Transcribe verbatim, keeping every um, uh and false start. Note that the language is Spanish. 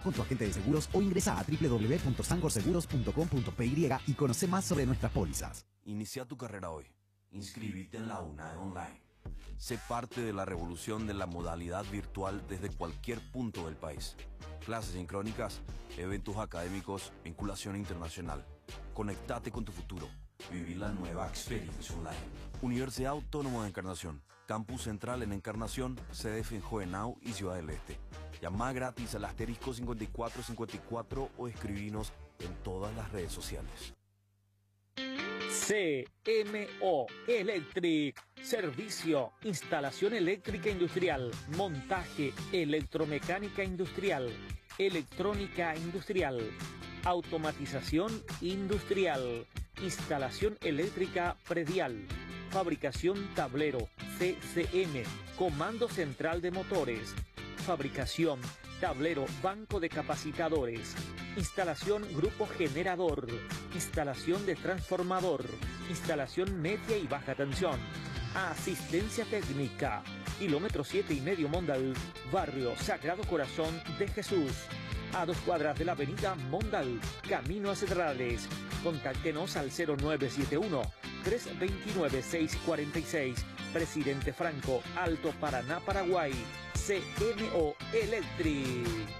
con tu agente de seguros o ingresa a w w w punto sancor seguros punto com punto p y y conoce más sobre nuestras pólizas. Inicia tu carrera hoy. Inscribite en la UNAE Online. Sé parte de la revolución de la modalidad virtual desde cualquier punto del país. Clases sincrónicas, eventos académicos, vinculación internacional. Conectate con tu futuro. Viví la nueva experiencia online. Universidad Autónoma de Encarnación. Campus Central en Encarnación, C D F en Jovenau y Ciudad del Este. Llama gratis al asterisco cincuenta y cuatro cincuenta y cuatro o escribinos en todas las redes sociales. C M O Electric. Servicio, instalación eléctrica industrial, montaje, electromecánica industrial, electrónica industrial, automatización industrial, instalación eléctrica predial, fabricación tablero, C C M, comando central de motores, fabricación, tablero, banco de capacitadores, instalación grupo generador, instalación de transformador, instalación media y baja tensión, asistencia técnica, kilómetro siete y medio Mondal, barrio Sagrado Corazón de Jesús, a dos cuadras de la avenida Mondal, camino a Cedrales. Contáctenos al cero nueve siete uno, tres dos nueve, seis cuatro seis, Presidente Franco, Alto Paraná, Paraguay. C M O Electric.